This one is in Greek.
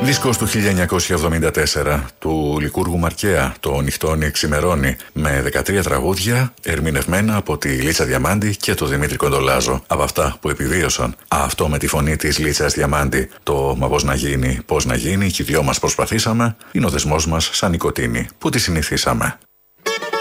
Δίσκος του 1974 του Λικούργου Μαρκαία, το «Νυχτώνει ξημερώνει», με 13 τραγούδια ερμηνευμένα από τη Λίτσα Διαμάντη και τον Δημήτρη Κοντολάζο, από αυτά που επιβίωσαν. Αυτό με τη φωνή της Λίτσας Διαμάντη, το «Μα πώς να γίνει, πώς να γίνει» και οι δυο μας προσπαθήσαμε, είναι ο δεσμός μας σαν νοικοτήνη που τη συνηθίσαμε.